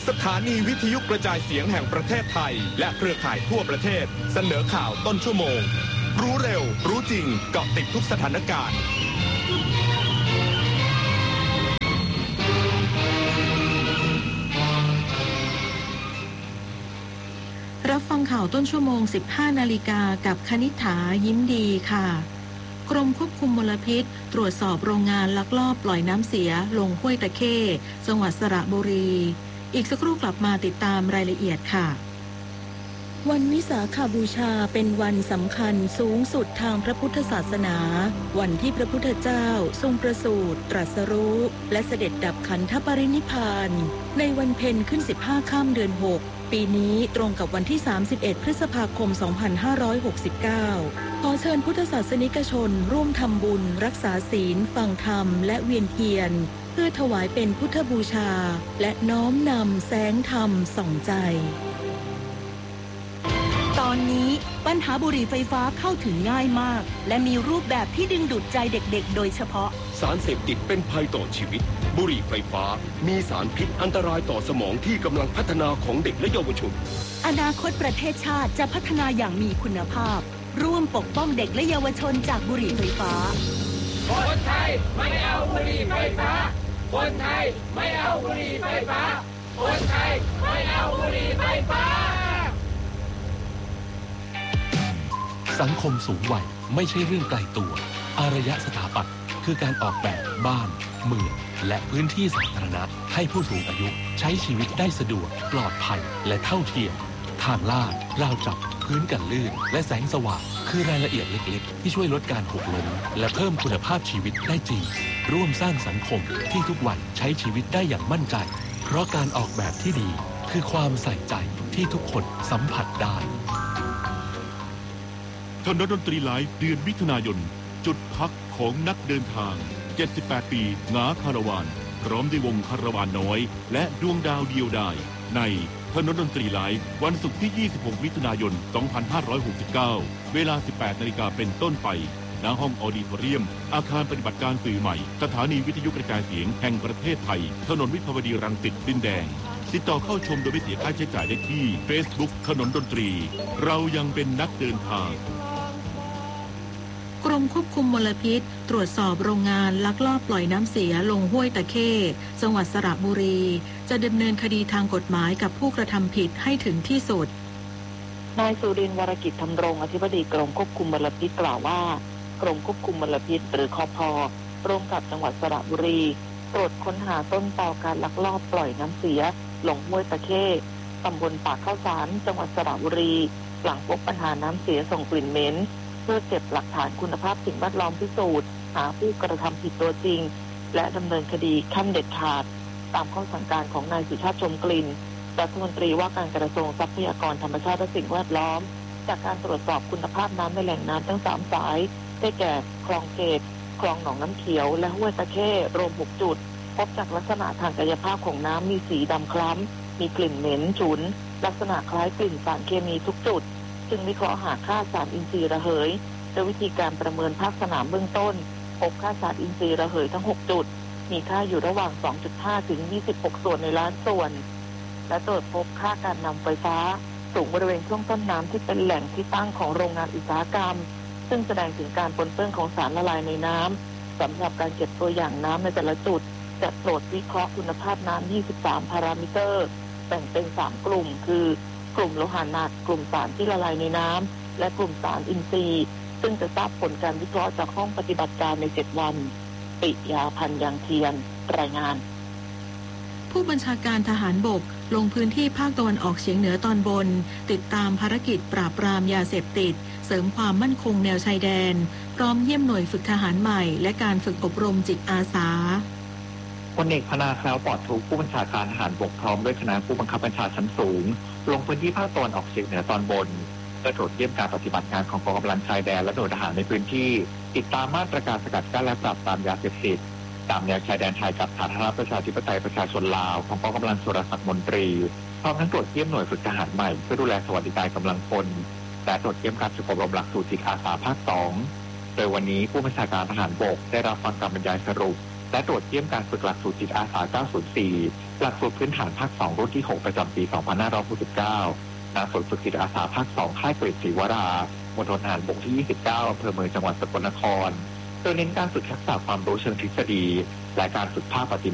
สถานีวิทยุกระจายเสียงแห่งประเทศไทยและเครือข่ายทั่วประเทศเสนอข่าวต้นชั่วโมงรู้เร็วรู้จริงเกาะติดทุกสถานการณ์รับฟังข่าวต้นชั่วโมง 15 นาฬิกากับคณิษฐายิ้มดีค่ะกรมควบคุมมลพิษตรวจสอบโรงงานลักลอบปล่อยน้ำเสียลงห้วยตะเข้จังหวัดสระบุรีอีกสักครู่กลับมาติดตามรายละเอียดค่ะวันวิสาขบูชาเป็นวันสำคัญสูงสุดทางพระพุทธศาสนาวันที่พระพุทธเจ้าทรงประสูติตรัสรู้และเสด็จดับขันธปรินิพพานในวันเพ็ญขึ้น15ค่ำเดือน6ปีนี้ตรงกับวันที่31พฤษภาคม2569ขอเชิญพุทธศาสนิกชนร่วมทำบุญรักษาศีลฟังธรรมและเวียนเทียนเพื่อถวายเป็นพุทธบูชาและน้อมนำแสงธรรมส่องใจตอนนี้ปัญหาบุหรี่ไฟฟ้าเข้าถึงง่ายมากและมีรูปแบบที่ดึงดูดใจเด็กๆโดยเฉพาะสารเสพติดเป็นภัยต่อชีวิตบุหรี่ไฟฟ้ามีสารพิษอันตรายต่อสมองที่กำลังพัฒนาของเด็กและเยาวชนอนาคตประเทศชาติจะพัฒนาอย่างมีคุณภาพร่วมปกป้องเด็กและเยาวชนจากบุหรี่ไฟฟ้าคนไทยไม่เอาบุหรี่ไฟฟ้าคนไทยไม่เอาบุหรี่ไฟฟ้าคนไทยไม่เอาบุหรี่ไฟฟ้าสังคมสูงวัยไม่ใช่เรื่องไกลตัวอารยสถาปัตย์คือการออกแบบบ้านเมืองและพื้นที่สาธารณะให้ผู้สูงอายุใช้ชีวิตได้สะดวกปลอดภัยและเท่าเทียมทางลาดราวจับพื้นกันลื่นและแสงสว่างคือรายละเอียดเล็กๆที่ช่วยลดการหกล้มและเพิ่มคุณภาพชีวิตได้จริงร่วมสร้างสังคมที่ทุกวันใช้ชีวิตได้อย่างมั่นใจเพราะการออกแบบที่ดีคือความใส่ใจที่ทุกคนสัมผัสได้ถนนดนตรีไลฟ์เดือนมิถุนายนจุดพักของนักเดินทาง78ปีหงาคาราวานพร้อมด้วยวงคาราวานน้อยและดวงดาวเดียวดายในถนนดนตรีไลฟ์วันศุกร์ที่26มิถุนายน2569เวลา 18 นาฬิกาเป็นต้นไปณห้องออดิโทเรียมอาคารปฏิบัติการสื่อใหม่สถานีวิทยุกระจายเสียงแห่งประเทศไทยถนนวิภาวดีรังสิตดินแดงติดต่อเข้าชมโดยไม่เสียค่าใช้จ่ายได้ที่ Facebook ถนนดนตรีเรายังเป็นนักเดินทางกรมควบคุมมลพิษตรวจสอบโรงงานลักลอบปล่อยน้ำเสียลงห้วยตะเข้จังหวัดสระบุรีจะดำเนินคดีทางกฎหมายกับผู้กระทำผิดให้ถึงที่สุดนายสุรินทร์วรกิจธรรมรงค์อธิบดีกรมควบคุมมลพิษกล่าวว่ากรมควบคุมมลพิษหรือคพ.ร่วมกับจังหวัดสระบุรีตรวจค้นหาต้นตอการลักลอบปล่อยน้ำเสียลงห้วยตะเข้ตำบลปากข้าวสารจังหวัดสระบุรีหลังพบปัญหาน้ำเสียส่งกลิ่นเหม็นเพื่อเก็บหลักฐานคุณภาพสิ่งแวดล้อมพิสูจน์หาผู้กระทำผิดตัวจริงและดำเนินคดีขั้นเด็ดขาดตามข้อสั่งการของนายสุชาติชมกลิ่นรัฐมนตรีว่าการกระทรวงทรัพยากรธรรมชาติและสิ่งแวดล้อมจากการตรวจสอบคุณภาพน้ำในแหล่งน้ำทั้ง3สายได้แก่คลองเกตคลองหนองน้ำเขียวและห้วยตะเข้รวม6จุดพบจากลักษณะทางกายภาพของน้ำมีสีดำคล้ำมีกลิ่นเหม็นฉุนลักษณะคล้ายกลิ่นสารเคมีทุกจุดจึงวิเคราะห์หาค่าสารอินทรีย์ระเหยโดยวิธีการประเมินภาคสนามเบื้องต้นพบค่าสารอินทรีย์ระเหยทั้ง6จุดมีค่าอยู่ระหว่าง 2.5 ถึง 26 ส่วนในล้านส่วนและตรวจพบค่าการนำไฟฟ้าสูงบริเวณช่วงต้นน้ำที่เป็นแหล่งที่ตั้งของโรงงานอุตสาหกรรมซึ่งแสดงถึงการปนเปื้อนของสารละลายในน้ำสำหรับการเก็บตัวอย่างน้ำในแต่ละจุดจะตรวจวิเคราะห์คุณภาพน้ำ23พารามิเตอร์แบ่งเป็น3กลุ่มคือกลุ่มโลหะหนักกลุ่มสารที่ละลายในน้ำและกลุ่มสารอินทรีย์ซึ่งจะทราบผลการวิเคราะห์จากห้องปฏิบัติการใน7วันปิยาพันธ์ยังเทียนรายงานผู้บัญชาการทหารบกลงพื้นที่ภาคตะวันออกเฉียงเหนือตอนบนติดตามภารกิจปราบปรามยาเสพติดเสริมความมั่นคงแนวชายแดนพร้อมเยี่ยมหน่วยฝึกทหารใหม่และการฝึกอบรมจิตอาสาพลเอกพนาแคล้วปลอดทุกผู้บัญชาการทหารบกพร้อมด้วยคณะผู้บังคับบัญชาชั้นสูงลงพื้นที่ภาคตะวันออกเฉียงเหนือตอนบนเพื่อตรวจเยี่ยมการปฏิบัติงานของกองกำลังชายแดนและหน่วยทหารในพื้นที่ติดตามมาตรการสกัดกั้นและปราบปรามยาเสพติดตามแนวชายแดนไทยกับสาธารณรัฐประชาธิปไตยประชาชนลาวของกองกำลังสุรศักดิ์มนตรีพร้อมทั้งตรวจเยี่ยมหน่วยฝึกทหารใหม่เพื่อดูแลสวัสดิการกำลังพลและตรวจเยี่ยมการฝึกอบรมหลักสูตรจิตอาสาภาค2โดยวันนี้ผู้บัญชาการทหารบกได้รับฟังการบรรยายสรุปและตรวจเยี่ยมการฝึกหลักสูตรจิตอาสา 904 หลักสูตรพื้นฐานภาค 2 รุ่นที่ 6 ประจำปี 2569 ณ ศูนย์ฝึกจิตอาสาภาค 2 ค่ายเกรดศรีวรามณฑลทหารบกที่ 29 อำเภอเมืองจังหวัดสกลนครโดยเน้นการฝึกทักษะความรู้เชิงทฤษฎีและการฝึกภาคปฏิบัติ